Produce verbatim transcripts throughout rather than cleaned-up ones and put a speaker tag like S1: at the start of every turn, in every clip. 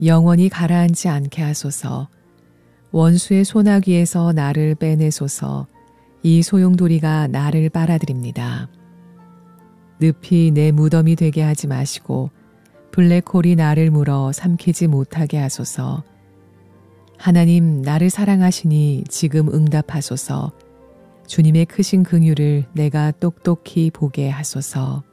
S1: 영원히 가라앉지 않게 하소서. 원수의 소나기에서 나를 빼내소서. 이 소용돌이가 나를 빨아들입니다. 늪이 내 무덤이 되게 하지 마시고 블랙홀이 나를 물어 삼키지 못하게 하소서. 하나님, 나를 사랑하시니 지금 응답하소서. 주님의 크신 긍휼을 내가 똑똑히 보게 하소서.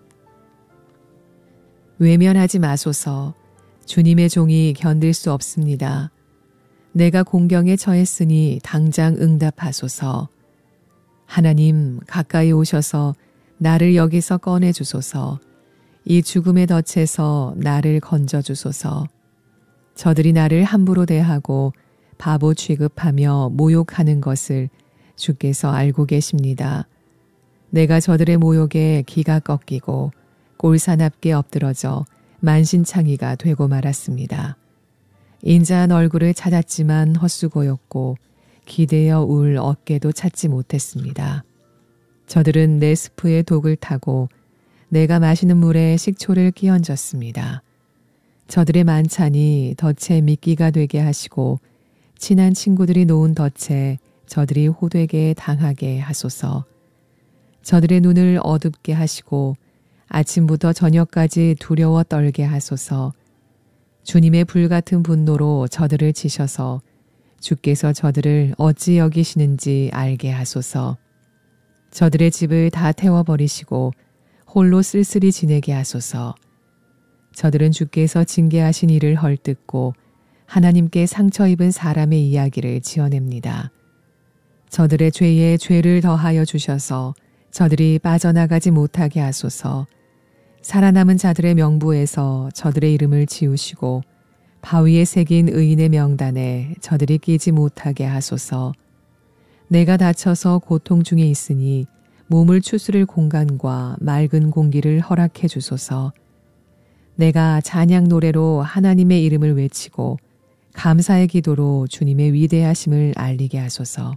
S1: 외면하지 마소서. 주님의 종이 견딜 수 없습니다. 내가 공경에 처했으니 당장 응답하소서. 하나님, 가까이 오셔서 나를 여기서 꺼내주소서. 이 죽음의 덫에서 나를 건져주소서. 저들이 나를 함부로 대하고 바보 취급하며 모욕하는 것을 주께서 알고 계십니다. 내가 저들의 모욕에 기가 꺾이고 꼴사납게 엎드러져 만신창이가 되고 말았습니다. 인자한 얼굴을 찾았지만 헛수고였고 기대어 울 어깨도 찾지 못했습니다. 저들은 내 스프에 독을 타고 내가 마시는 물에 식초를 끼얹었습니다. 저들의 만찬이 덫에 미끼가 되게 하시고 친한 친구들이 놓은 덫에 저들이 호되게 당하게 하소서. 저들의 눈을 어둡게 하시고 아침부터 저녁까지 두려워 떨게 하소서. 주님의 불같은 분노로 저들을 치셔서 주께서 저들을 어찌 여기시는지 알게 하소서. 저들의 집을 다 태워버리시고 홀로 쓸쓸히 지내게 하소서. 저들은 주께서 징계하신 일을 헐뜯고 하나님께 상처 입은 사람의 이야기를 지어냅니다. 저들의 죄에 죄를 더하여 주셔서 저들이 빠져나가지 못하게 하소서. 살아남은 자들의 명부에서 저들의 이름을 지우시고 바위에 새긴 의인의 명단에 저들이 끼지 못하게 하소서. 내가 다쳐서 고통 중에 있으니 몸을 추스를 공간과 맑은 공기를 허락해 주소서. 내가 찬양 노래로 하나님의 이름을 외치고 감사의 기도로 주님의 위대하심을 알리게 하소서.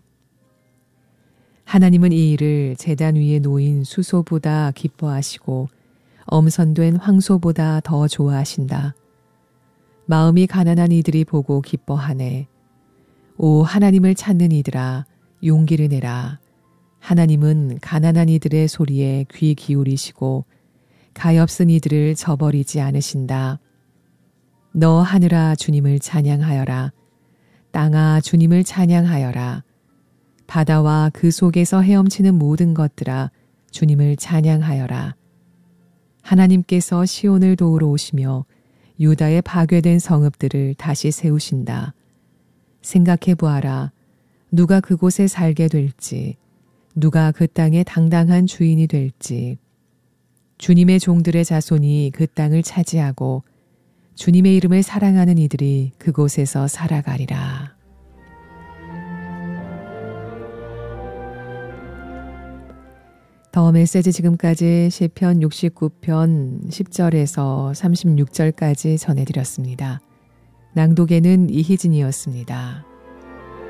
S1: 하나님은 이 일을 제단 위에 놓인 수소보다 기뻐하시고 엄선된 황소보다 더 좋아하신다. 마음이 가난한 이들이 보고 기뻐하네. 오 하나님을 찾는 이들아 용기를 내라. 하나님은 가난한 이들의 소리에 귀 기울이시고 가엾은 이들을 저버리지 않으신다. 너 하늘아 주님을 찬양하여라. 땅아 주님을 찬양하여라. 바다와 그 속에서 헤엄치는 모든 것들아 주님을 찬양하여라. 하나님께서 시온을 도우러 오시며 유다의 파괴된 성읍들을 다시 세우신다. 생각해 보아라. 누가 그곳에 살게 될지, 누가 그 땅의 당당한 주인이 될지. 주님의 종들의 자손이 그 땅을 차지하고 주님의 이름을 사랑하는 이들이 그곳에서 살아가리라. 더 메시지 지금까지 시편 육십구 편 십 절에서 삼십육 절까지 전해드렸습니다. 낭독에는 이희진이었습니다.